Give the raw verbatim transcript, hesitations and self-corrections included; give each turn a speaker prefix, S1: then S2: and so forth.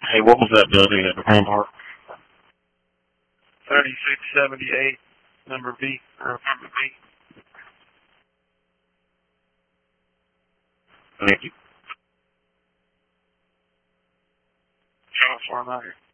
S1: Hey, what was that building at McClain Park?
S2: thirty-six seventy-eight, number B, or apartment B.
S1: Thank you.
S2: Transform out here.